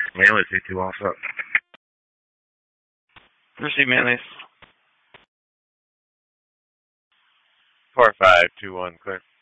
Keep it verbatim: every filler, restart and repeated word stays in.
Manly two two off up. Receive Manly. Four five two one clear.